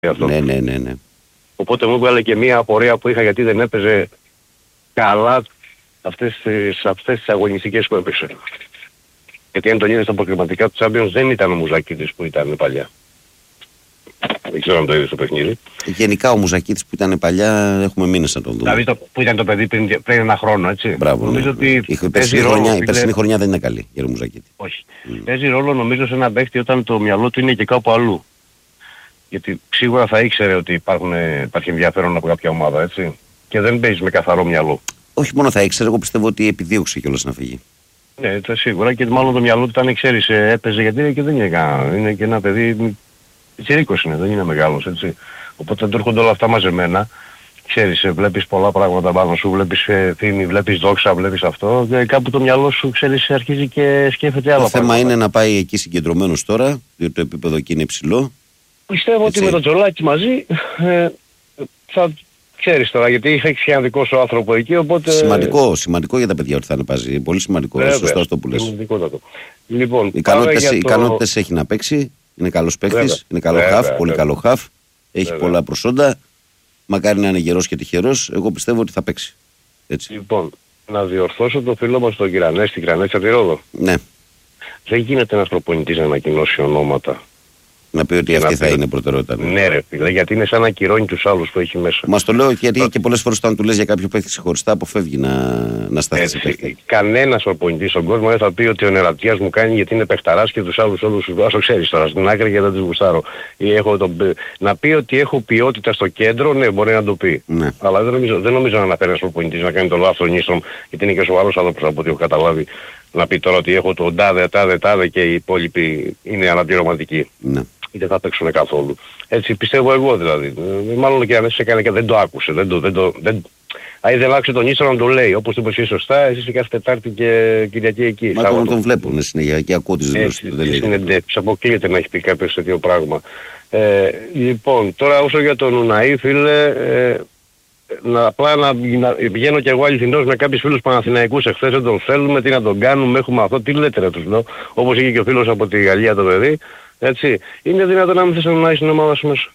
αυτό. Ναι. Οπότε μου έβγαλε και μία απορία που είχα γιατί δεν έπαιζε καλά αυτές τις αγωνιστικές που έπαιξε. Γιατί αν τον είδε στα προκριματικά του Champions δεν ήταν ο Μουζακίτης που ήταν παλιά. Δεν ξέρω αν το είδε στο παιχνίδι. Γενικά ο Μουζακίτης που ήταν παλιά έχουμε μήνες να τον δούμε. Δηλαδή που ήταν το παιδί πριν ένα χρόνο, έτσι. Μπράβο, νομίζω ότι η περσινή χρονιά δεν είναι καλή για τον Μουζακίτη. Όχι. Παίζει ρόλο νομίζω σε ένα παίχτη όταν το μυαλό του είναι και κάπου αλλού. Γιατί σίγουρα θα ήξερε ότι υπάρχει ενδιαφέρον από κάποια ομάδα, έτσι. Και δεν παίζει με καθαρό μυαλό. Όχι μόνο θα ήξερε, εγώ πιστεύω ότι επιδίωξε κιόλας να φύγει. Ναι, σίγουρα και μάλλον το μυαλό του ήταν, ξέρεις, έπαιζε γιατί και δεν είναι και ένα παιδί, τσιρίκος είναι, δεν είναι μεγάλος, έτσι. Οπότε του έρχονται όλα αυτά μαζεμένα. Ξέρεις, βλέπεις πολλά πράγματα πάνω σου, βλέπεις φήμη, βλέπεις δόξα, βλέπεις αυτό και κάπου το μυαλό σου, ξέρεις, αρχίζει και σκέφτεται άλλα. Το θέμα είναι να πάει εκεί συγκεντρωμένος τώρα, διότι το επίπεδο εκεί είναι υψηλό. Πιστεύω ότι με τον Τζολάκη μαζί θα ξέρεις τώρα, γιατί έχεις και ένα δικό σου άνθρωπο εκεί, οπότε... Σημαντικό για τα παιδιά ότι θα είναι παζί. Πολύ σημαντικό, σωστό αυτό που λες. Λοιπόν, ικανότητες έχει να παίξει, είναι καλός παίκτης, είναι καλό χαφ, πολύ καλό χαφ, έχει πολλά προσόντα. Μακάρι να είναι γερός και τυχερός, εγώ πιστεύω ότι θα παίξει. Έτσι. Λοιπόν, να διορθώσω το φίλο μας τον Κυρανέ, στην Κρανέτσα τη Ρόδο. Ναι. Δεν γίνεται ένας προπονητής να ανακοινώσει ονόματα. Να πει ότι αυτή θα είναι προτεραιότητα. Ναι, ρε φίλε, γιατί είναι σαν να ακυρώνει τους άλλους που έχει μέσα. Μας το λέω γιατί και πολλές φορές όταν του λες για κάποιο παίχτη ξεχωριστά αποφεύγει να σταθεί σε παίχτη. Κανένας προπονητής στον κόσμο δεν θα πει ότι ο Νερατιάς μου κάνει γιατί είναι παιχταράς και τους άλλους όλους ας το ξέρεις τώρα στην άκρη και δεν τους γουστάρω. Να πει ότι έχω ποιότητα στο κέντρο, ναι, μπορεί να το πει. Ναι. Αλλά δεν νομίζω να αναφέρει ένας προπονητής να κάνει το λάθος νίστρομ, γιατί είναι και σοβαρός άνθρωπος από ό,τι έχω καταλάβει. Να πει τώρα ότι έχω τον τάδε και οι υπόλοιποι είναι αναπληρωματικοί. Ναι. Είτε θα παίξουν καθόλου. Έτσι πιστεύω εγώ δηλαδή. Μάλλον και αν σε έκανε και δεν το άκουσε. Αν δεν άκουσε τον ίσο να το λέει. Όπως το είπες εσύ σωστά, εσείς κάθε Τετάρτη και Κυριακή εκεί. Μα τον βλέπουν συνέχεια και ακούω τις δηλώσεις του. Συνεντεύξεις, αποκλείεται να έχει πει κάποιος τέτοιο πράγμα. Λοιπόν, τώρα όσο για τον Ουναή, φίλε, απλά να πηγαίνω κι εγώ αληθινός με κάποιους φίλους Παναθηναϊκούς εχθές, δεν τον θέλουμε, τι να τον κάνουμε, έχουμε αυτό, τι λέτε ρε τους λέω. Όπως είχε και ο φίλος από τη Γαλλία το παιδί. Έτσι, είναι δυνατόν να μην θες να είσαι στην ομάδα σου μέσα.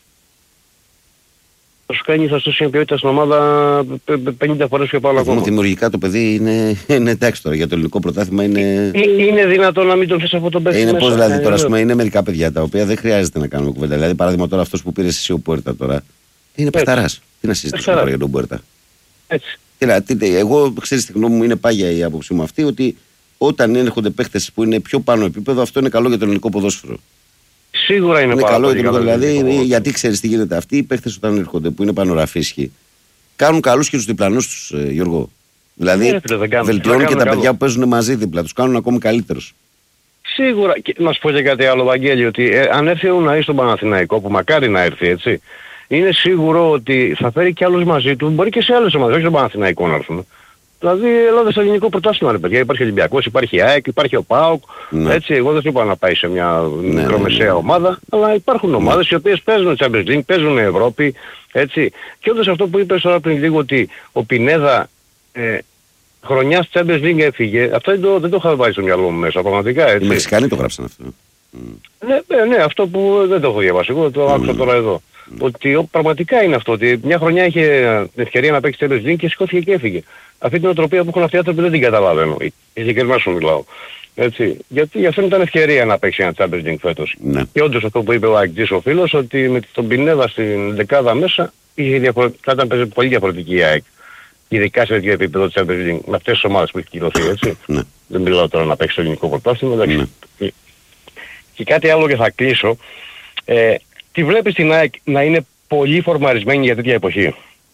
Θα σου κάνει, θα σου δώσει ποιότητα στην ομάδα 50 φορές πιο πάνω ακόμα. Δημιουργικά το παιδί είναι εντάξει τώρα, για το ελληνικό πρωτάθλημα είναι... Είναι δυνατόν να μην τον θες από τον παίχτη μέσα. Πώς δηλαδή τώρα, ας πούμε, είναι μερικά παιδιά τα οποία δεν χρειάζεται να κάνουμε κουβέντα. Δηλαδή, παράδειγμα τώρα αυτός που πήρες εσύ ο Πουέρτα τώρα, είναι παιχταράς. Τι να συζητήσουμε τώρα για τον Πουέρτα. Έτσι. Εγώ, ξέρεις, τη γνώμη μου είναι πάγια η άποψή μου αυτή, ότι όταν έρχονται παίχτες που είναι πιο πάνω επίπεδο, αυτό είναι καλό για το ελληνικό ποδόσφαιρο. Σίγουρα είναι καλό για το δηλαδή, γιατί ξέρεις τι γίνεται. Αυτοί οι παίχτες όταν έρχονται που είναι πανοραφίσχοι κάνουν καλούς και τους διπλανούς τους, Γιώργο. Δηλαδή βελτιώνουν και τα παιδιά που παίζουν μαζί δίπλα, τους κάνουν ακόμη καλύτερους. Σίγουρα. Και να σου πω και κάτι άλλο, Βαγγέλη, ότι αν έρθει ο Ουναή στον Παναθηναϊκό, που μακάρι να έρθει, έτσι, είναι σίγουρο ότι θα φέρει και άλλους μαζί του, μπορεί και σε άλλες ομάδες, όχι στον Παναθηναϊκό να έρθουν. Δηλαδή Ελλάδα στο ελληνικό πρωτάθλημα, ρε παιδιά, υπάρχει Ολυμπιακός, υπάρχει ΑΕΚ, υπάρχει ο ΠΑΟΚ, έτσι, εγώ δεν σου είπα να πάει σε μια μικρομεσαία ομάδα, αλλά υπάρχουν ομάδες οι οποίες παίζουν Champions League, παίζουν Ευρώπη, έτσι. Και όντως αυτό που είπες τώρα πριν λίγο ότι ο Πινέδα χρονιά Champions League έφυγε, αυτό δεν το είχα βάλει στο μυαλό μου μέσα, πραγματικά, έτσι. Οι Μεξικάνοι το γράψαν αυτό. Ναι, αυτό που δεν το έχω διαβάσει, εγώ το άκουσα τώρα εδώ. Ότι πραγματικά είναι αυτό, ότι μια χρονιά είχε την ευκαιρία να παίξει Champions League και σηκώθηκε και έφυγε. Αυτή την οτροπία που έχουν αυτοί οι άνθρωποι δεν την καταλαβαίνω. Ειλικρινά σου μιλάω. Έτσι. Γιατί για αυτόν ήταν ευκαιρία να παίξει ένα Champions League φέτος. Ναι. Και όντως αυτό που είπε ο Αγκτής ο φίλος, ότι με τον Πινέδα στην δεκάδα μέσα θα ήταν πολύ διαφορετική η ΑΕΚ. Ειδικά σε τέτοιο επίπεδο της Champions League, με αυτές τις ομάδες που έχει κυρωθεί, έτσι. Δεν μιλάω τώρα να παίξει το ελληνικό πρωτάθλημα. Και κάτι άλλο και θα κλείσω. Τη βλέπεις την ΑΕΚ να είναι πολύ φορμαρισμένη για τέτοια εποχή?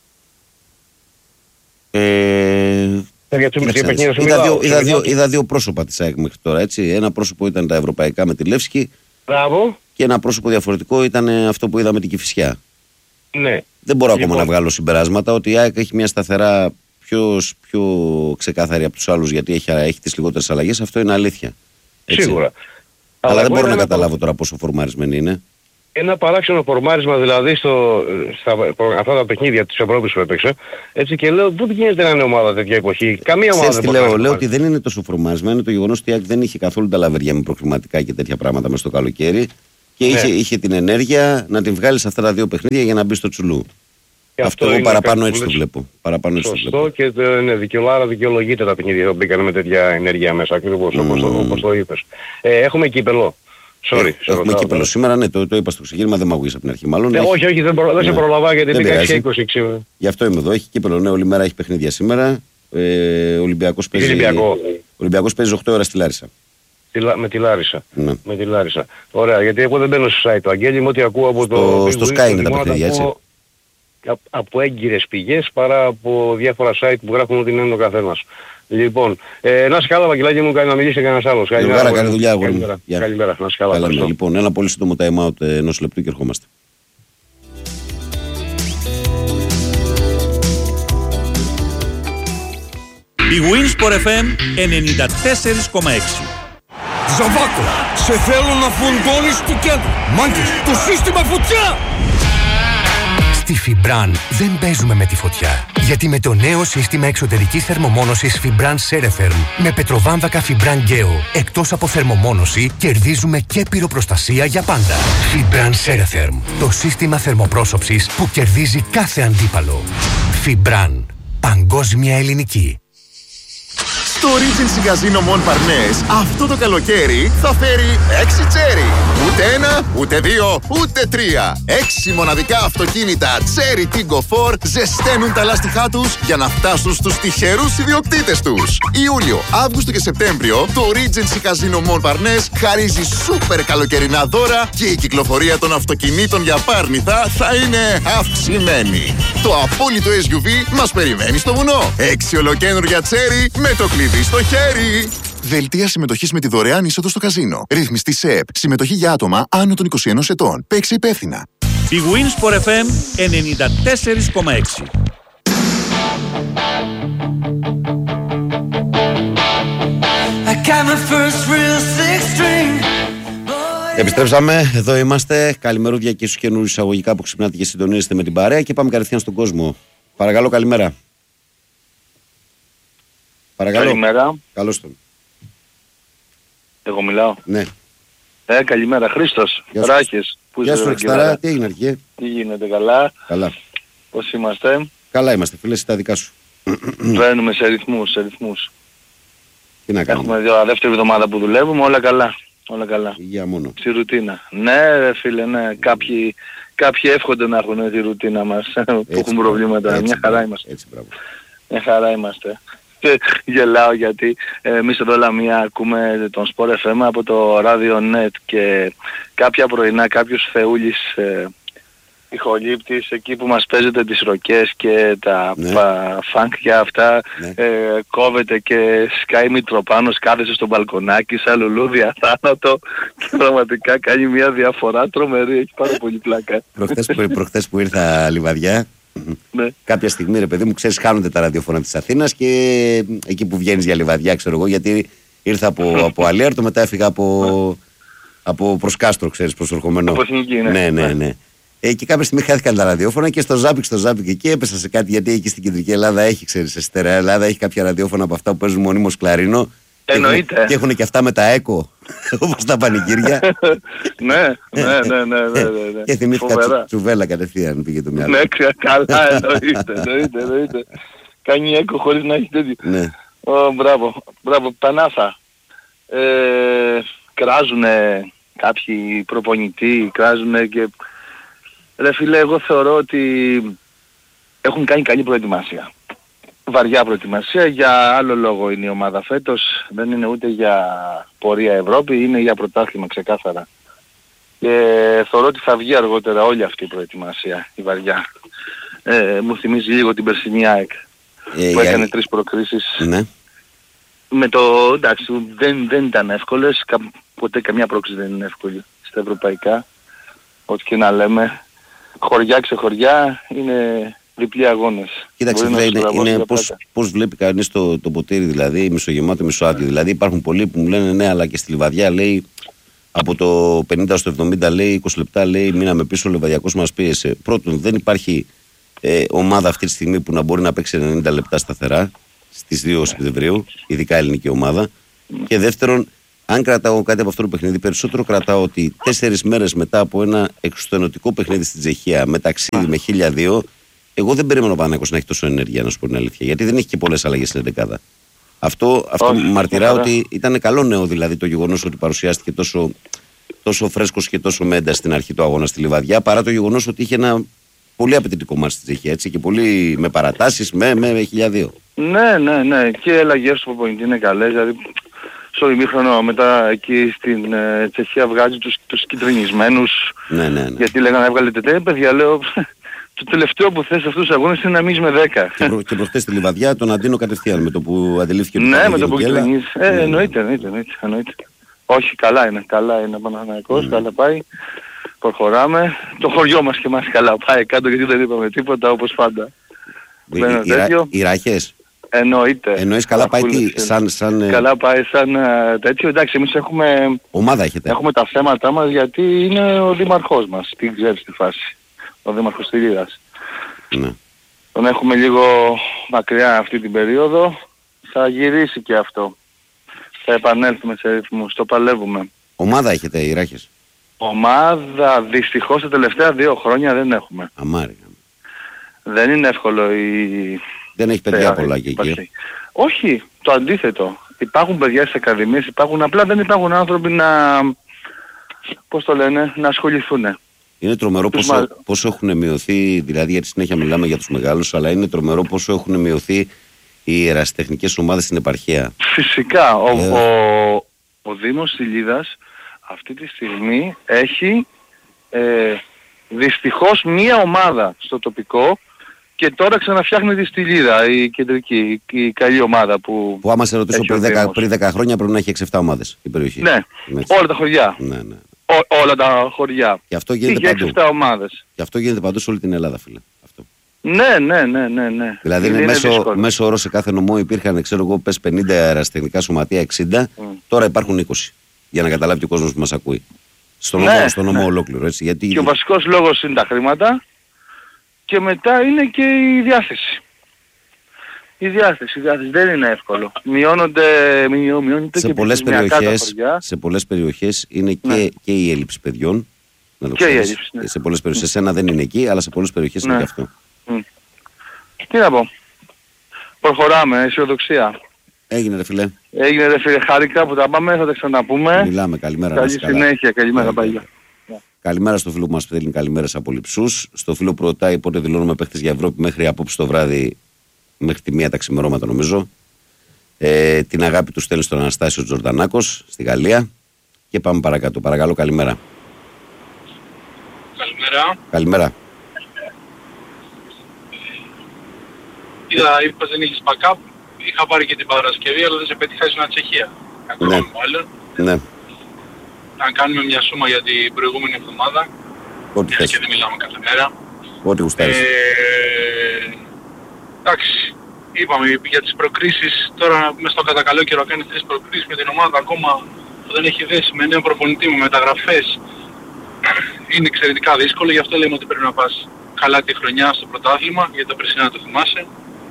Είδα δύο πρόσωπα της ΑΕΚ μέχρι τώρα, έτσι. Ένα πρόσωπο ήταν τα ευρωπαϊκά με τη Λεύσκη. Μπράβο. Και ένα πρόσωπο διαφορετικό ήταν αυτό που είδαμε την Κηφισιά. Ναι. Δεν μπορώ ακόμα να βγάλω συμπεράσματα ότι η ΑΕΚ έχει μια σταθερά πιο ξεκάθαρη από τους άλλους, γιατί έχει τις λιγότερες αλλαγές. Αυτό είναι αλήθεια. Έτσι. Σίγουρα. Αλλά δεν μπορώ να καταλάβω τώρα πόσο φορμαρισμένη είναι. Ένα παράξενο φορμάρισμα δηλαδή αυτά τα παιχνίδια της Ευρώπης που έπαιξε. Έτσι, και λέω, πού γίνεται να είναι ομάδα τέτοια εποχή? Καμία ομάδα δεν μπορεί. Λέω ότι δεν είναι τόσο φορμαρισμένο το γεγονός ότι δεν είχε καθόλου τα λαβέρια με προκριματικά και τέτοια πράγματα μες στο καλοκαίρι. και είχε την ενέργεια να την βγάλει σε αυτά τα δύο παιχνίδια για να μπει στο τσουλού. Αυτό εγώ παραπάνω έτσι το βλέπω. Σωστό και δικαιολογείται τα παιχνίδια που μπήκαν με τέτοια ενέργεια μέσα, ακριβώς όπως το είπες. Έχουμε κύπελο. Έχουμε κύπελο σήμερα, ναι, το είπα στο ξεκίνημα, δεν μ' ακούγεις από την αρχή. Μάλλον όχι, δεν σε προλαβά γιατί πήγα σε 20. Γι' αυτό είμαι εδώ. Έχει κύπελο, ναι, όλη μέρα έχει παιχνίδια σήμερα. Ολυμπιακός παίζει 8 ώρα στη Λάρισα. Με τη Λάρισα. Ναι. Με τη Λάρισα. Ωραία, γιατί εγώ δεν μπαίνω στο site του Αγγέλη μου, ό,τι ακούω από στο Sky είναι τα παιχνίδια, έτσι. Από έγκυρες πηγές παρά από διάφορα site που γράφουν ότι είναι ο καθένας. Λοιπόν, να σε καλά, Βαγγελάκη μου, να μιλήσει κανένας άλλος. Καλημέρα, καλή δουλειά, αγόρι μου. Καλημέρα, να σε καλά. Λοιπόν, ένα πολύ σύντομο time out ενός λεπτού και ερχόμαστε. Η Winsport FM 94,6. Ζαβάκο, σε θέλω να φουντώνεις του κέντρου. Μάγκες, το σύστημα φωτιά! Στη Fibran δεν παίζουμε με τη φωτιά. Γιατί με το νέο σύστημα εξωτερικής θερμομόνωσης Fibran Ceretherm με πετροβάμβακα Fibran Geo, εκτός από θερμομόνωση, κερδίζουμε και πυροπροστασία για πάντα. Fibran Ceretherm, το σύστημα θερμοπρόσωψης που κερδίζει κάθε αντίπαλο. Fibran, παγκόσμια ελληνική. Το Regency Casino Montparnasse αυτό το καλοκαίρι θα φέρει 6 τσέρι. Ούτε ένα, ούτε δύο, ούτε τρία. 6 μοναδικά αυτοκίνητα Cherry Tiggo 4 ζεσταίνουν τα λάστιχά τους για να φτάσουν στους τυχερούς ιδιοκτήτες τους. Ιούλιο, Αύγουστο και Σεπτέμβριο το Regency Casino Montparnasse χαρίζει σούπερ καλοκαιρινά δώρα και η κυκλοφορία των αυτοκινήτων για πάρνηθα θα είναι αυξημένη. Το απόλυτο SUV μας περιμένει στο βουνό. 6 ολοκαίνουργια Cherry με το κλειδί στο χέρι. Δελτία συμμετοχής με τη δωρεάν είσοδο στο καζίνο. Ρυθμιστή ΣΕΕΠ. Συμμετοχή για άτομα άνω των 21 ετών. Παίξε υπεύθυνα. Η Winsport FM 94,6. Επιστρέψαμε, εδώ είμαστε. Καλημερούδια και στους καινούριους εισαγωγικά που ξυπνάτε και συντονίζεστε με την παρέα και πάμε κατευθείαν στον κόσμο. Παρακαλώ, καλημέρα. Παρακαλώ. Καλημέρα. Καλώς τον. Εγώ μιλάω. Ναι. Καλημέρα. Χρήστος. Ράκης. Γεια σου Ρεξταρά. Τι έγινε αρχή? Τι γίνεται, καλά? Καλά. Πώς είμαστε? Καλά είμαστε φίλε, τα δικά σου. Βαίνουμε σε ρυθμούς. Τι να κάνουμε? Έχουμε δεύτερη εβδομάδα που δουλεύουμε, όλα καλά. Όλα καλά. Υγεία μόνο. Στη ρουτίνα. Ναι ρε φίλε, ναι. Κάποιοι εύχονται να έχουν τη ρουτίνα μας που έχουν προβλήματα. Έτσι, μια χαρά είμαστε. Έτσι, μπράβο. Μια χαρά είμαστε. Γελάω γιατί εμείς εδώ Λαμία ακούμε τον Sport FM από το Radio Net και κάποια πρωινά κάποιος θεούλης ηχολήπτης εκεί που μας παίζετε τις ροκές και τα φανκ για αυτά κόβεται και σκάει Μητροπάνος, κάθεσε στο μπαλκονάκι σαν λουλούδι αθάνατο και πραγματικά κάνει μια διαφορά τρομερή, έχει πάρα πολύ πλάκα. Προχθές που ήρθα Λιβαδιά, ναι. Κάποια στιγμή ρε παιδί μου, ξέρεις, χάνονται τα ραδιοφώνα της Αθήνας και εκεί που βγαίνεις για Λιβαδιά, ξέρω εγώ, γιατί ήρθα από Αλέρτο, μετά έφυγα από προς Κάστρο, ξέρεις, προς Ορχομενό. Από Εθνική, ναι. Και κάποια στιγμή χάθηκαν τα ραδιόφωνα και στο Ζάπικ εκεί έπεσα σε κάτι, γιατί εκεί στην Κεντρική Ελλάδα έχει, ξέρεις, σε στερεά Ελλάδα έχει κάποια ραδιόφωνα από αυτά που παίζουν μονίμως κλαρίνο. Εννοείται. Και έχουν και αυτά με τα έκο, όπως τα πανηγύρια. Ναι. Και θυμήθηκα τσουβέλα κατευθείαν, πήγε το μυαλό. Ναι, καλά, εννοείται. Κάνει έκο χωρίς να έχει τέτοιο. Ναι. Μπράβο, Πανάθα. Κράζουνε κάποιοι προπονητοί, κράζουνε και... Ρε φίλε, εγώ θεωρώ ότι έχουν κάνει καλή προετοιμασία. Βαριά προετοιμασία, για άλλο λόγο είναι η ομάδα φέτος, δεν είναι ούτε για πορεία Ευρώπη, είναι για πρωτάθλημα ξεκάθαρα. Και θεωρώ ότι θα βγει αργότερα όλη αυτή η προετοιμασία, η βαριά. Μου θυμίζει λίγο την περσινή ΑΕΚ που έκανε 3 προκρίσεις. Ναι. Με το, εντάξει, δεν ήταν εύκολες, ποτέ καμιά πρόκριση δεν είναι εύκολη στα ευρωπαϊκά, ό,τι και να λέμε. Χωριά ξεχωριά είναι διπλή αγώνες. Κοίταξε, είναι πώς βλέπει κανείς το ποτήρι, δηλαδή μισογεμάτο, μισοάδιο. Δηλαδή υπάρχουν πολλοί που μου λένε ναι, αλλά και στη Λιβαδιά λέει από το 50 στο 70 λέει 20 λεπτά λέει μείναμε πίσω, ο Λιβαδιακός μας πίεσε. Πρώτον, δεν υπάρχει ομάδα αυτή τη στιγμή που να μπορεί να παίξει 90 λεπτά σταθερά στις 2 Σεπτεμβρίου, ειδικά ελληνική ομάδα. Και δεύτερον, Αν κρατάω κάτι από αυτό το παιχνίδι, περισσότερο κρατάω ότι 4 μέρες μετά από ένα εξωτερικό παιχνίδι στην Τσεχία, με ταξίδι με 1.002, εγώ δεν περίμενα ο Παναθηναϊκός να έχει τόσο ενέργεια, να σου πω την αλήθεια. Γιατί δεν έχει και πολλές αλλαγές στην 11. Αυτό μαρτυρά ότι ήταν καλό νέο, δηλαδή το γεγονός ότι παρουσιάστηκε τόσο φρέσκος και τόσο με ένταση στην αρχή του αγώνα στη Λιβαδιά, παρά το γεγονός ότι είχε ένα πολύ απαιτητικό μάτς στη Τσεχία, έτσι, και πολύ με παρατάσεις, με 1.002. Ναι. Και οι αλλαγές του προπονητή είναι καλές. Δηλαδή, στο ημίχρονο μετά εκεί στην Τσεχία βγάζει τους κυτρινισμένους. Ναι. Γιατί λέγανε έβγαλε τετέ. Παιδιά, λέω, το τελευταίο που θες αυτούς τους αγώνες είναι να μείνεις με 10. Και προχτές στη Λιβαδιά τον Αντίνο κατευθείαν με το που αντιλήφθηκε. Ναι, με το που κυτρινίζει. Εννοείται. Όχι, καλά είναι ο Παναθηναϊκός, καλά πάει. Προχωράμε. Το χωριό μας και εμάς καλά πάει κάτω, γιατί δεν είπαμε τίποτα, όπως πάντα. Οι ράχες. Εννοείται. Εννοείς καλά πάει Καλά πάει σαν τέτοιο. Εντάξει, εμείς έχουμε... Ομάδα έχετε. Έχουμε τα θέματα μας, γιατί είναι ο δήμαρχός μας. Τι ξέρεις τη φάση. Ο δήμαρχος Τυρίδας. Ναι. Τον έχουμε λίγο μακριά αυτή την περίοδο. Θα γυρίσει και αυτό. Θα επανέλθουμε σε ρυθμούς. Το παλεύουμε. Ομάδα έχετε οι ράχες. Ομάδα δυστυχώς τα τελευταία 2 χρόνια δεν έχουμε. Αμάρι. Δεν είναι εύκολο Δεν έχει παιδιά πολλά και εκεί. Όχι, το αντίθετο. Υπάρχουν παιδιά στις ακαδημίες, απλά δεν υπάρχουν άνθρωποι να ασχοληθούν. Είναι τρομερό πόσο έχουν μειωθεί, δηλαδή γιατί συνέχεια μιλάμε για τους μεγάλους, αλλά είναι τρομερό πόσο έχουν μειωθεί οι ερασιτεχνικές ομάδες στην επαρχία. Φυσικά. Ο Δήμος Σιλίδας αυτή τη στιγμή έχει δυστυχώς μία ομάδα στο τοπικό, και τώρα ξαναφτιάχνει τη Στυλίδα, η κεντρική, η καλή ομάδα που άμα σε ρωτήσω πριν 10 χρόνια πρέπει να έχει 6-7 ομάδες η περιοχή. Ναι, όλα τα χωριά. Ναι. Όλα τα χωριά. Και αυτό γίνεται παντού. 6-7 ομάδες. Και αυτό γίνεται παντού σε όλη την Ελλάδα, φίλε. Αυτό. Ναι. Δηλαδή μέσω όρο σε κάθε νομό υπήρχαν, ξέρω εγώ, 50 αεραστεχνικά σωματεία, 60, τώρα υπάρχουν 20. Για να καταλάβει ο κόσμος που μας ακούει. Στο νομό ολόκληρο. Έτσι, γιατί... Και ο βασικός λόγος είναι τα χρήματα, και μετά είναι και η διάθεση. Η διάθεση δεν είναι εύκολο. Μειώνονται σε πολλές περιοχές είναι και η έλλειψη παιδιών. Και η έλλειψη, ναι. Σε πολλές περιοχές, εσένα δεν είναι εκεί, αλλά σε πολλές περιοχές είναι και αυτό. Τι να πω. Προχωράμε, αισιοδοξία. Έγινε ρε φίλε. Χάρηκα που τα πάμε, θα τα ξαναπούμε. Μιλάμε, καλημέρα. Καλή συνέχεια, καλημέρα πάλι. Καλημέρα στο φίλο που μας στέλνει καλημέρες από Λειψούς. Στο φίλο που ρωτάει πότε δηλώνουμε παίχτες για Ευρώπη μέχρι απόψε το βράδυ, μέχρι τη 1 τα ξημερώματα νομίζω. Την αγάπη του στέλνει στον Αναστάσιο Τζορδανάκος στη Γαλλία. Και πάμε παρακάτω. Παρακαλώ, καλημέρα. Καλημέρα. Είπα δεν έχεις backup. Είχα πάρει και την Παρασκευή, αλλά δεν σε πετύχα στην Τσεχία. Ναι. Να κάνουμε μια σούμα για την προηγούμενη εβδομάδα. Ό,τι θες. Και δεν μιλάμε κάθε μέρα. Ό,τι γουστάρεις. Εντάξει, είπαμε για τις προκρίσεις. Τώρα μες στο κατά καλό καιρό κάνει 3 προκρίσεις με την ομάδα ακόμα που δεν έχει δέσει, με νέο προπονητή, με μεταγραφές. Είναι εξαιρετικά δύσκολο, γι' αυτό λέμε ότι πρέπει να πας καλά τη χρονιά στο πρωτάθλημα, γιατί τα περσινά το θυμάσαι.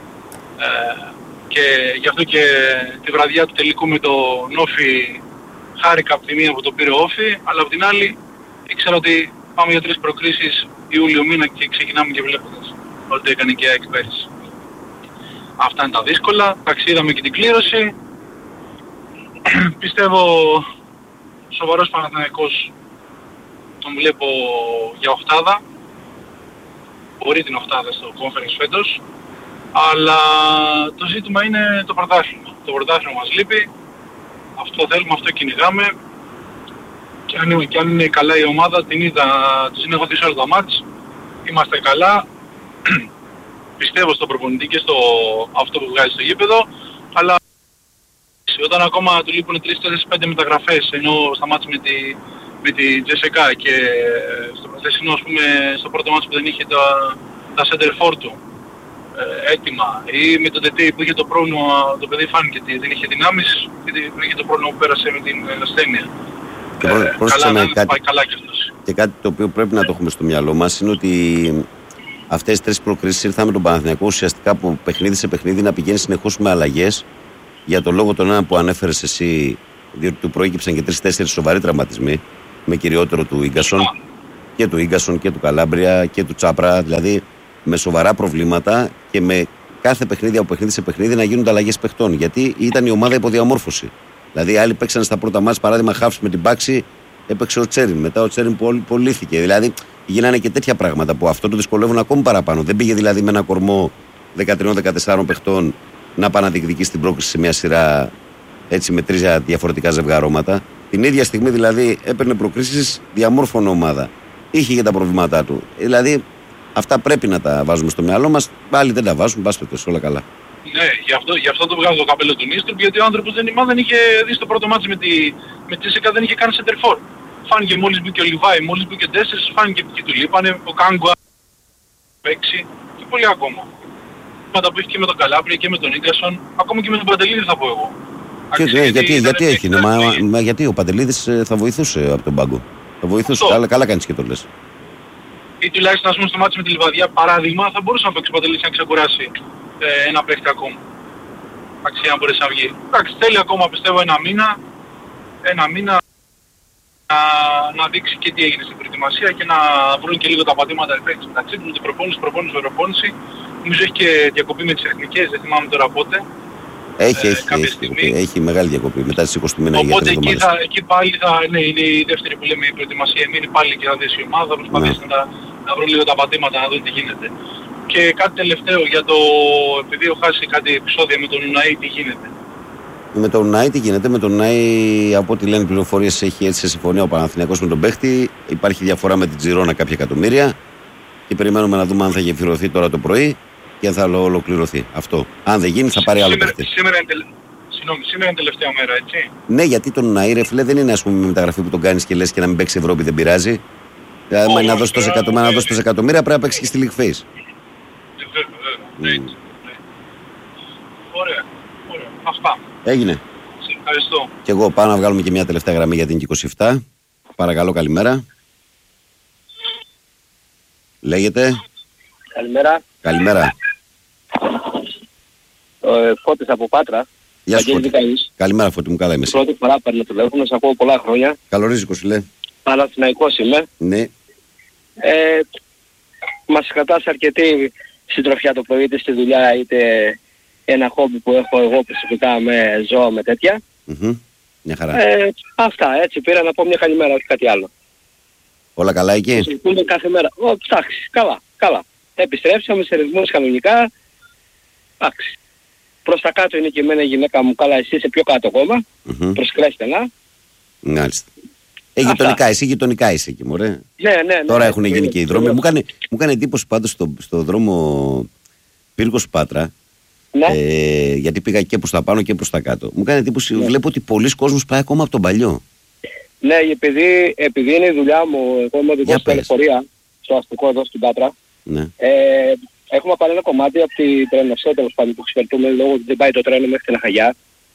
Και γι' αυτό και τη βραδιά του τελικού με το Όφι χάρηκα από τη μία που το πήρε ο Όφι, αλλά από την άλλη ήξερα ότι πάμε για 3 προκρίσεις Ιούλιο μήνα και ξεκινάμε και βλέποντας ότι έκανε και ΑΕΚ πέρυσι. Αυτά είναι τα δύσκολα. Ταξίδαμε και την κλήρωση. Πιστεύω σοβαρός Παναθηναϊκός τον βλέπω για οχτάδα. Μπορεί την οχτάδα στο conference φέτος. Αλλά το ζήτημα είναι το πρωτάθλημα. Το πρωτάθλημα μας λείπει. Αυτό θέλουμε, αυτό κυνηγάμε. Και αν είναι καλά η ομάδα, τις έχω δει σε όλα τα μάτς. Είμαστε καλά. Πιστεύω στον προπονητή και στο αυτό που βγάζει στο γήπεδο. Αλλά όταν ακόμα του λείπουν 3-4-5 μεταγραφές, ενώ στα μάτς με τη Τζεσεκά και στο προθεσινό, ας πούμε, στο πρώτο μάτς που δεν είχε τα center for του έτοιμα, ή με τον Τετή που είχε το πρόβλημα, το παιδί φάνηκε ότι δεν είχε δυνάμεις, που είχε το πρόβλημα που πέρασε με την ασθένεια. Καλά και αυτός. Και κάτι το οποίο πρέπει να το έχουμε στο μυαλό μας είναι ότι αυτές τις 3 προκρίσεις ήρθαμε με τον Παναθηναϊκό ουσιαστικά από παιχνίδι σε παιχνίδι να πηγαίνει συνεχώς με αλλαγές, για το λόγο τον ένα που ανέφερες εσύ, διότι του προέκυψαν και 3-4 σοβαροί τραυματισμοί, με κυριότερο του Ίγκασον και του Καλάμπρια και του Τσάπρα, δηλαδή με σοβαρά προβλήματα και με κάθε παιχνίδι από παιχνίδι σε παιχνίδι να γίνονται αλλαγές παιχτών. Γιατί ήταν η ομάδα υποδιαμόρφωση. Δηλαδή, άλλοι παίξαν στα πρώτα μάτς, παράδειγμα, χάφς με την Πάξη, έπαιξε ο Τσέριν. Μετά ο Τσέριν πωλήθηκε. Δηλαδή, γίνανε και τέτοια πράγματα που αυτό το δυσκολεύουν ακόμη παραπάνω. Δεν πήγε δηλαδή με ένα κορμό 13-14 παιχτών να πάει να διεκδικήσει την πρόκριση σε μια σειρά έτσι με 3 διαφορετικά ζευγαρώματα. Την ίδια στιγμή δηλαδή έπαιρνε προκρίσεις διαμόρφωνο ομάδα. Είχε και τα προβλήματά του. Δηλαδή, αυτά πρέπει να τα βάζουμε στο μυαλό μας. Άλλοι δεν τα βάζουν, πας πετές, όλα καλά. Ναι, γι' αυτό το βγάζω το καπέλο του Νίστρου, γιατί ο άνθρωπος δεν είχε δει στο πρώτο μάτσι με τη ΣΕΚΑ, δεν είχε κάνει σεντερφόρ. Φάνηκε μόλις μπήκε ο Λιβάη, μόλις μπήκε 4, φάνηκε και του λείπανε, ο Κάγκουα παίξει και πολύ ακόμα. Πάντα που έχει και με τον Καλάμπρια και με τον Ίγκασον, ακόμα και με τον Παντελίδη θα πω εγώ. Γιατί έχει, γιατί ο Παντελίδης θα βοηθούσε από τον πάγκο. Θα βοηθούσε, καλά κάνεις και το λες. Ή τουλάχιστον ας πούμε στο μάτι με τη Λιβαδιά, παράδειγμα, θα μπορούσε να παίξει ο Παντελίδης να ξεκουράσει ένα παίχτη ακόμα. Αξία να μπορέσει να βγει. Εντάξει, θέλει ακόμα πιστεύω ένα μήνα να δείξει και τι έγινε στην προετοιμασία και να βρουν και λίγο τα πατήματα effects μεταξύ τους, την προπόνηση. Νομίζω έχει και διακοπή με τις εθνικές, δεν θυμάμαι τώρα πότε. Έχει μεγάλη διακοπή μετά τις 20 του μήνα. Οπότε εκεί πάλι είναι η δεύτερη που λέμε η προετοιμασία, μείνει πάλι και θα δέσει η ομάδα, θα προσπαθήσει να βρουν λίγο τα πατήματα, να δουν τι γίνεται. Και κάτι τελευταίο για το, επειδή έχω χάσει κάτι επεισόδια με τον Ουναή, τι γίνεται. Με τον Ουναή τι γίνεται, με τον Ουναή από ό,τι λένε πληροφορίες έχει έτσι σε συμφωνία ο Παναθηναϊκός με τον παίχτη. Υπάρχει διαφορά με την Τζιρόνα κάποια εκατομμύρια και περιμένουμε να δούμε αν θα γεφυρωθεί τώρα το πρωί και αν θα ολοκληρωθεί. Αυτό. Αν δεν γίνει θα πάρει άλλο παίχτη. Σήμερα είναι τελευταία μέρα, έτσι. Ναι, γιατί τον Ουναή ρε φίλε δεν είναι ας πούμε με μεταγραφή που τον κάνεις και λες και να μην παίξει Ευρώπη δεν πειράζει. Δηλαδή να δώσει τόσα εκατομμύρια πρέπει να παίξει και στη League Face. Ωραία. Αυτά. Έγινε. Σε ευχαριστώ. Και εγώ πάω να βγάλουμε και μια τελευταία γραμμή για την 27. Παρακαλώ, καλημέρα. Λέγεται. Καλημέρα. Καλημέρα. Φώτης από Πάτρα. Γεια σου Φώτη. Καλημέρα Φώτη μου, καλά είμαι. Πρώτη φορά παίρνω τηλέφωνο, σε ακούω πολλά χρόνια. Καλορίζικος φίλε. Παναθηναϊκός είμαι. Ναι. Μας κρατάς αρκετή συντροφιά το πρωί, είτε στη δουλειά είτε ένα χόμπι που έχω εγώ προσωπικά με ζώα με τέτοια. Μια χαρά. Αυτά, έτσι πήρα να πω μια καλημέρα, όχι κάτι άλλο. Όλα καλά εκεί. Συζητούμε κάθε μέρα. Εντάξει, καλά. Επιστρέψαμε σε ρυθμούς κανονικά. Εντάξει. Προς τα κάτω είναι και εμένα η γυναίκα μου, καλά εσύ είσαι πιο κάτω ακόμα. Προς Κρέστενα. Μάλιστα. Γειτονικά, εσύ γειτονικά είσαι εκεί, μωρέ. Ναι. Τώρα έχουν γίνει και οι δρόμοι. Μου έκανε εντύπωση πάντως στο δρόμο Πύργος Πάτρα. Ναι. Γιατί πήγα και προς τα πάνω και προς τα κάτω. Μου έκανε εντύπωση, βλέπω ότι πολλοί κόσμος πάει ακόμα από τον παλιό. Ναι, επειδή είναι η δουλειά μου, εγώ είμαι οδηγός στην ελευθερία, στο αστικό εδώ στην Πάτρα. Ναι. Έχουμε πάρει ένα κομμάτι από την τρένοσία τέλος πάντων που εξυπηρετούμε λόγω ότι δεν πάει το τρένο μέχρι την Αχαγιά.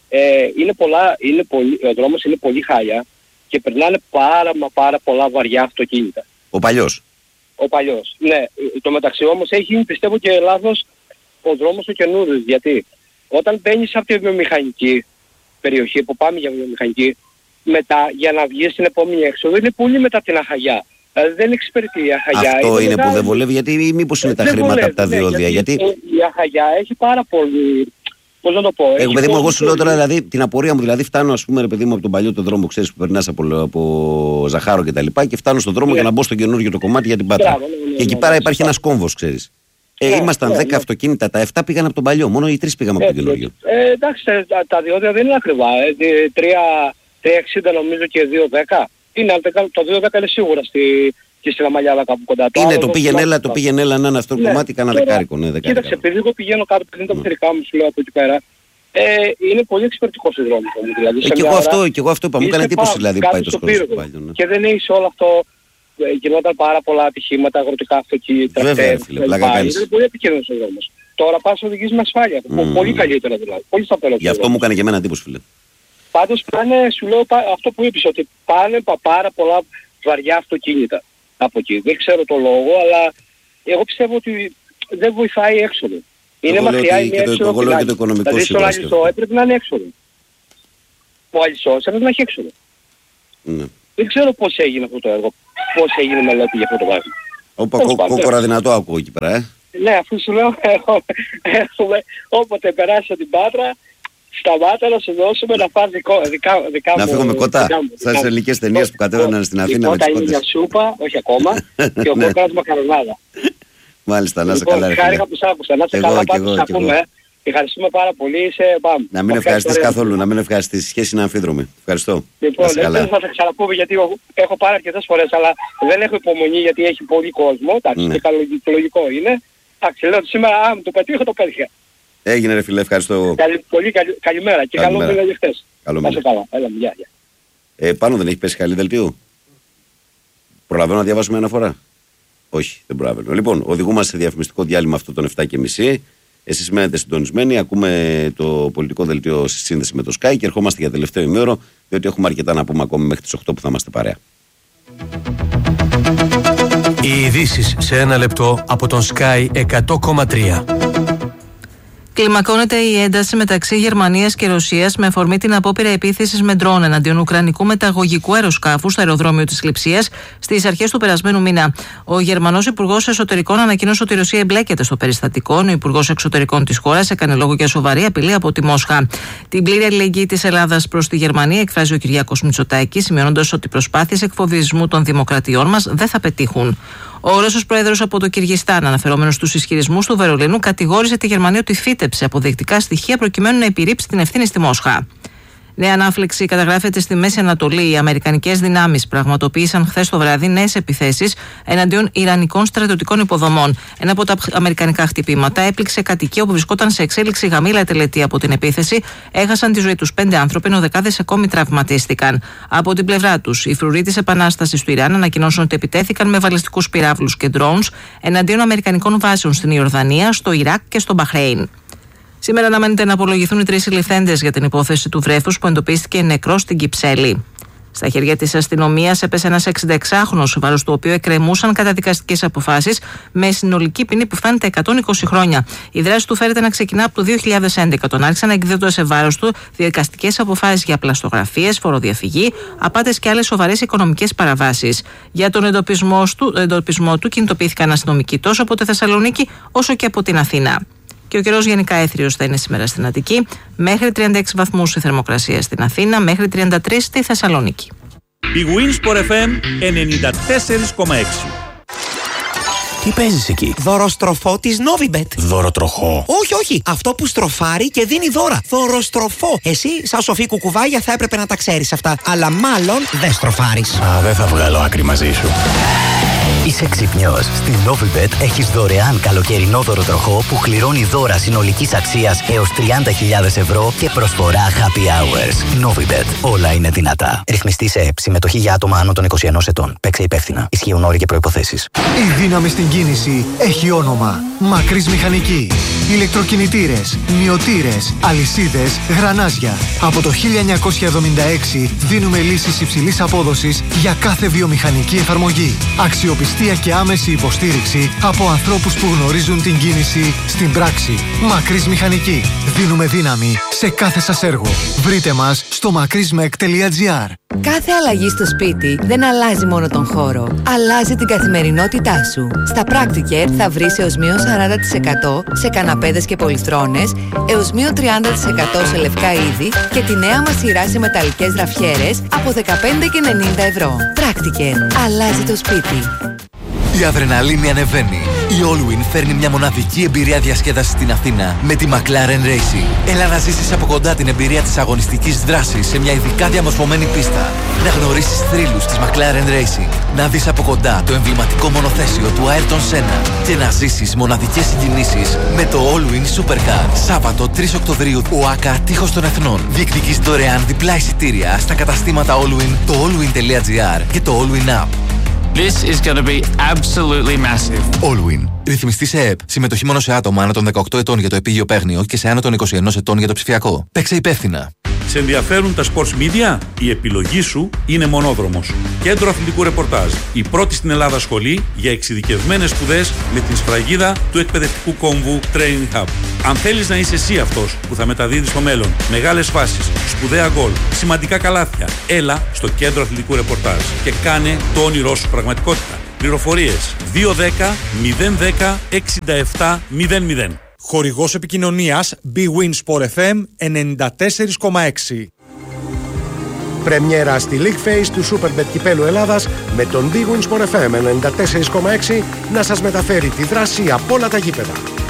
Ο δρόμος είναι πολύ χάλια και περνάνε πάρα πολλά βαριά αυτοκίνητα. Ο παλιός. Ναι. Το μεταξύ όμως έχει γίνει πιστεύω και λάθος ο δρόμος ο καινούργιος. Γιατί όταν μπαίνεις από τη βιομηχανική περιοχή που πάμε για βιομηχανική, μετά για να βγεις στην επόμενη έξοδο είναι πολύ μετά την Αχαγιά. Δηλαδή δεν εξυπηρετεί η Αχαγιά. Αυτό είναι που δεν βολεύει, γιατί μήπως είναι τα χρήματα από τα διόδια. Γιατί η Αχαγιά έχει πάρα πολύ. Πώς να το πω. Παιδί μου, εγώ σου λέω τώρα δηλαδή, την απορία μου, δηλαδή φτάνω ας πούμε ρε παιδί μου από τον παλιό το δρόμο, ξέρεις που περνάς από Ζαχάρο και τα λοιπά και φτάνω στον δρόμο για να μπω στο καινούργιο το κομμάτι για την Πάτρα. Και εκεί πέρα υπάρχει ένας κόμβος, ξέρεις. Ήμασταν 10 αυτοκίνητα, τα 7 πήγαν από τον παλιό, μόνο οι 3 πήγαμε από τον καινούργιο. Εντάξει, τα διόδια δεν είναι ακριβά. 3,60 νομίζω και 2,10. Είναι, το 2,10 είναι σίγουρα και στην Αμαλιάδα κάπου κοντά. Είναι το πήγαινε έλα να είναι αυτό το κομμάτι, κάνα δεκάρικο. Κοίταξε, επειδή εγώ πηγαίνω κάτω πριν τα πτυρικά μου, σου λέω από εκεί πέρα, είναι πολύ εξυπηρετικός ο δρόμος. Δηλαδή, και εγώ αυτό είπα, μου έκανε εντύπωση δηλαδή που πάει το σκότος του παλιού. Και δεν έχεις όλο αυτό, γινόταν πάρα πολλά ατυχήματα, αγροτικά αυτοκίνητα. Βέβαια, φίλε, πλάκα κάνεις. Είναι πολύ επικίνδυνος ο δρόμος. Τώρα πας οδηγείς με ασφάλεια, πολύ καλύτερα δηλαδή. Πολύ σταθερό. Γι' αυτό μου έκανε και εμένα εντύπωση, φίλε. Πάντως πάνε, σου λέω αυτό που είπες, ότι πάνε πάρα πολλά βαριά αυτοκίνητα από εκεί. Δεν ξέρω το λόγο, αλλά εγώ πιστεύω ότι δεν βοηθάει η έξοδο. Είναι μακριά η μία έξοδο. Εγώ λέω και το οικονομικό δηλαδή στον Αλιστό έπρεπε να είναι έξοδο. που αλυσώσανε να χέξουν. Ναι. Δεν ξέρω πώς έγινε αυτό το έργο, πώς έγινε μελέτη για αυτό το πράγμα. Κόκορα δυνατό ακούω εκεί πέρα, Ναι, αφού σου λέω, όποτε περάσω την Πάτρα, σταμάτα να σου δώσουμε να φας δικά μου. Να φύγουμε κοτά, σαν σε ελληνικές ταινίες που κατέβαιναν στην Αθήνα με τις κότες. Η κότα είναι μια σούπα, όχι ακόμα, και ο κόκορας μακαρονάδα. Μάλιστα, να σε καλά. Χάρηκα που σ' άκουσα, να σε καλά πάντως ακούμε. Ευχαριστούμε πάρα πολύ. Πάμε. Να μην ευχαριστείς καθόλου, να μην ευχαριστείς. Η σχέση είναι αμφίδρομη. Ευχαριστώ. Λοιπόν, δεν θα τα ξαναπούμε γιατί έχω πάρει αρκετές φορές, αλλά δεν έχω υπομονή γιατί έχει πολύ κόσμο. Εντάξει, και λογικό είναι. Εντάξει, λέω ότι σήμερα, αν το πετύχω, το πέτυχα. Έγινε ρε φίλε, ευχαριστώ. Πολύ καλημέρα και καλό μήνα για χθες. Να σε καλά. Έλα, γεια. Πάνω δεν έχει πέσει καλή δελτίου. Προλαβαίνω να διαβάσω μια αναφορά. Όχι, δεν προλαβαίνω. Λοιπόν, οδηγούμαστε σε διαφημιστικό διάλειμμα αυτό των 7:30. Εσείς μένετε συντονισμένοι, ακούμε το πολιτικό δελτίο στη σύνδεση με το Sky και ερχόμαστε για τελευταίο ημίωρο, διότι έχουμε αρκετά να πούμε ακόμη μέχρι τις 8 που θα είμαστε παρέα. Οι ειδήσεις σε ένα λεπτό από τον Sky 100,3. Κλιμακώνεται η ένταση μεταξύ Γερμανίας και Ρωσίας με αφορμή την απόπειρα επίθεσης με ντρόν εναντίον ουκρανικού μεταγωγικού αεροσκάφου στο αεροδρόμιο της Λειψίας στις αρχές του περασμένου μήνα. Ο Γερμανός Υπουργός Εσωτερικών ανακοίνωσε ότι η Ρωσία εμπλέκεται στο περιστατικό. Ο Υπουργός Εξωτερικών της χώρας έκανε λόγο για σοβαρή απειλή από τη Μόσχα. Την πλήρη αλληλεγγύη της Ελλάδας προς τη Γερμανία εκφράζει ο Κυριάκος Μητσοτάκης, σημειώνοντας ότι οι προσπάθειες εκφοβισμού των δημοκρατιών μας δεν θα πετύχουν. Ο Ρώσος πρόεδρος από το Κυργιστάν, αναφερόμενος στους ισχυρισμούς του Βερολίνου, κατηγόρησε τη Γερμανία ότι φύτεψε αποδεικτικά στοιχεία προκειμένου να επιρρύψει την ευθύνη στη Μόσχα. Νέα ανάφλεξη καταγράφεται στη Μέση Ανατολή. Οι αμερικανικές δυνάμεις πραγματοποίησαν χθες το βράδυ νέες επιθέσεις εναντίον ιρανικών στρατιωτικών υποδομών. Ένα από τα αμερικανικά χτυπήματα έπληξε κατοικία όπου βρισκόταν σε εξέλιξη γαμήλα τελετή από την επίθεση. Έχασαν τη ζωή τους 5 άνθρωποι, ενώ δεκάδες ακόμη τραυματίστηκαν. Από την πλευρά τους, οι φρουροί της Επανάστασης του Ιράν ανακοινώσαν ότι επιτέθηκαν με βαλιστικούς πυράβλους και drones εναντίον αμερικανικών βάσεων στην Ιορδανία, στο Ιράκ και στο Μπαχρέιν. Σήμερα αναμένεται να απολογηθούν οι 3 συλληφθέντες για την υπόθεση του βρέφους που εντοπίστηκε νεκρός στην Κυψέλη. Στα χέρια της αστυνομίας έπεσε ένας 66χρονος, βάρος του οποίου εκκρεμούσαν καταδικαστικές αποφάσεις με συνολική ποινή που φτάνει τα 120 χρόνια. Η δράση του φέρεται να ξεκινά από το 2011. Τον άρχισαν να εκδίδονται σε βάρος του δικαστικές αποφάσεις για πλαστογραφίες, φοροδιαφυγή, απάτες και άλλες σοβαρές οικονομικές παραβάσεις. Για τον εντοπισμό του κινητοποιήθηκαν αστυνομικοί τόσο από τη Θεσσαλονίκη όσο και από την Αθήνα. Και ο καιρός γενικά έθριος θα είναι σήμερα στην Αττική, μέχρι 36 βαθμούς η θερμοκρασία στην Αθήνα, μέχρι 33 στη Θεσσαλονίκη. Η Winsport FM 94,6. Τι παίζεις εκεί? Δωροστροφό της Novibet. Δωροτροχό? Όχι, αυτό που στροφάρει και δίνει δώρα. Δωροστροφό. Εσύ, σαν σοφή κουκουβάγια, θα έπρεπε να τα ξέρεις αυτά. Αλλά μάλλον δεν στροφάρεις. Δεν θα βγάλω άκρη μαζί σου. Είσαι ξυπνιός. Στην Novibet έχεις δωρεάν καλοκαιρινό δωροτροχό που κληρώνει δώρα συνολικής αξίας έως 30.000 ευρώ και προσφορά happy hours. Novibet. Όλα είναι δυνατά. Ρυθμιστή σε ΕΠ. Συμμετοχή για άτομα άνω των 21 ετών. Παίξε υπεύθυνα. Ισχύουν όροι και προϋποθέσεις. Η δύναμη στην κίνηση έχει όνομα. Μακρύς Μηχανική. Ηλεκτροκινητήρες, μυωτήρες, αλυσίδες, γρανάζια. Από το 1976 δίνουμε λύσεις υψηλής απόδοσης για κάθε βιομηχανική εφαρμογή. Αξιοπιστία και άμεση υποστήριξη από ανθρώπους που γνωρίζουν την κίνηση στην πράξη. Μακρύς Μηχανική. Δίνουμε δύναμη σε κάθε σας έργο. Βρείτε μας στο makrismek.gr. Κάθε αλλαγή στο σπίτι δεν αλλάζει μόνο τον χώρο. Αλλάζει την καθημερινότητά σου. Στα Practicare θα βρεις έως μείον 40% σε καναπέδες και πολυθρόνες, έως μείον 30% σε λευκά είδη και τη νέα μας σειρά σε μεταλλικές ραφιέρες από 15,90 ευρώ. Practicare. Αλλάζει το σπίτι. Η αδρεναλίνη ανεβαίνει. Η Allwyn φέρνει μια μοναδική εμπειρία διασκέδασης στην Αθήνα με τη McLaren Racing. Έλα να ζήσεις από κοντά την εμπειρία της αγωνιστικής δράσης σε μια ειδικά διαμορφωμένη πίστα. Να γνωρίσεις θρύλους της McLaren Racing. Να δεις από κοντά το εμβληματικό μονοθέσιο του Ayrton Senna. Και να ζήσεις μοναδικές συγκινήσεις με το Allwyn Supercar. Σάββατο 3 Οκτωβρίου, ΟΑΚΑ Τείχος των Εθνών. Διεκδικείς δωρεάν διπλά εισιτήρια στα καταστήματα Allwyn, το allwyn.gr και το Allwyn App. This is going to be absolutely massive. Allwyn. Ρυθμιστή σε ΕΠ. Συμμετοχή μόνο σε άτομα άνω των 18 ετών για το επίγειο παίγνιο και σε άνω των 21 ετών για το ψηφιακό. Παίξε υπεύθυνα. Σε ενδιαφέρουν τα sports media? Η επιλογή σου είναι Μονόδρομος. Κέντρο αθλητικού ρεπορτάζ. Η πρώτη στην Ελλάδα σχολή για εξειδικευμένες σπουδές με την σφραγίδα του εκπαιδευτικού κόμβου Training Hub. Αν θέλεις να είσαι εσύ αυτός που θα μεταδίδει στο μέλλον μεγάλες φάσεις, σπουδαία γκολ, σημαντικά καλάθια, έλα στο Κέντρο αθλητικού ρεπορτάζ και κάνε το όνειρό σου πραγματικότητα. Πληροφορίες 210 010 67 00. Χορηγός επικοινωνίας Bwin Sport FM 94,6. Πρεμιέρα στη League Phase του Superbet Κυπέλλου Ελλάδας με τον Bwin Sport FM 94,6 να σας μεταφέρει τη δράση από όλα τα γήπεδα.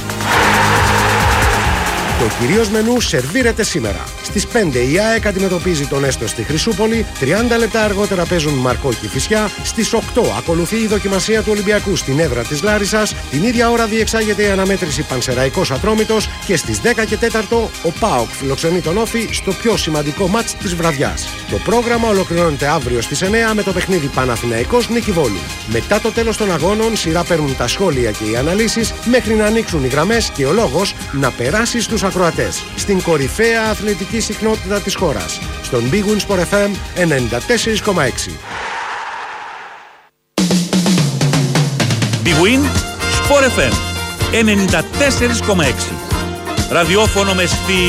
Το κυρίως μενού σερβίρεται σήμερα. Στις 5 η ΑΕΚ αντιμετωπίζει τον Έστω στη Χρυσούπολη, 30 λεπτά αργότερα παίζουν Μαρκό Κηφισιά, στις 8 ακολουθεί η δοκιμασία του Ολυμπιακού στην έδρα της Λάρισσας, την ίδια ώρα διεξάγεται η αναμέτρηση Πανσεραϊκός Ατρόμητος και στις 10 και 4 ο ΠΑΟΚ φιλοξενεί τον Όφη στο πιο σημαντικό μάτς της βραδιάς. Το πρόγραμμα ολοκληρώνεται αύριο στις 9 με το παιχνίδι Παναθηναϊκός Νίκη Βόλου. Μετά το τέλος των αγώνων, σειρά παίρνουν τα σχόλια και οι αναλύσεις μέχρι να ανοίξουν οι γραμμές και ο λόγος να περάσει στους ακροατές. Στην κορυφαία αθλητική συχνότητα της χώρας. Στον Bwin Sport FM 94,6. Bwin Sport FM 94,6. Ραδιόφωνο με